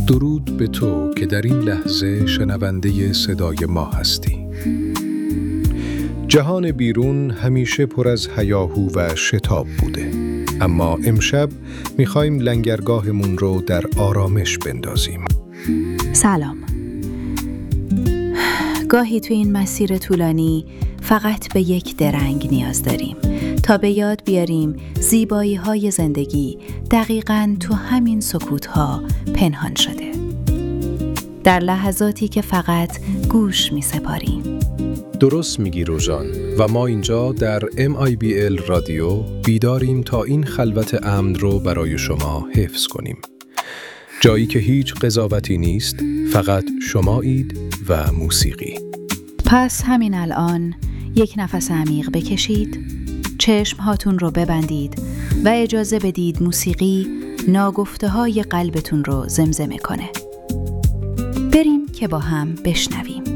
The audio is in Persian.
درود به تو که در این لحظه شنونده صدای ما هستی. جهان بیرون همیشه پر از هیاهو و شتاب بوده، اما امشب میخوایم لنگرگاهمون رو در آرامش بندازیم. سلام. گاهی تو این مسیر طولانی فقط به یک درنگ نیاز داریم تا به یاد بیاریم زیبایی‌های زندگی دقیقاً تو همین سکوت‌ها پنهان شده. در لحظاتی که فقط گوش می‌سپاریم. درست میگی روژان، و ما اینجا در MIBL رادیو بیداریم تا این خلوت امن رو برای شما حفظ کنیم. جایی که هیچ قضاوتی نیست، فقط شمایید و موسیقی. پس همین الان یک نفس عمیق بکشید، چشم هاتون رو ببندید و اجازه بدید موسیقی ناگفته‌های قلبتون رو زمزمه کنه. بریم که با هم بشنویم.